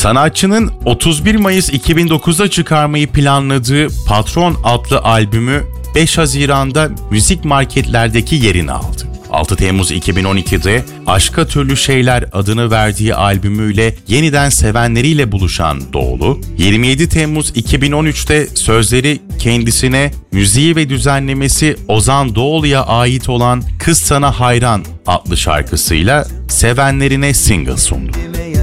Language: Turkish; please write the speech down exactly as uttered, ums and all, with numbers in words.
Sanatçının otuz bir Mayıs iki bin dokuzda çıkarmayı planladığı Patron adlı albümü beş Haziran'da müzik marketlerdeki yerini aldı. altı Temmuz iki bin on ikide Aşka Türlü Şeyler adını verdiği albümüyle yeniden sevenleriyle buluşan Doğulu, yirmi yedi Temmuz iki bin on üçte sözleri kendisine, müziği ve düzenlemesi Ozan Doğulu'ya ait olan Kız Sana Hayran adlı şarkısıyla sevenlerine single sundu.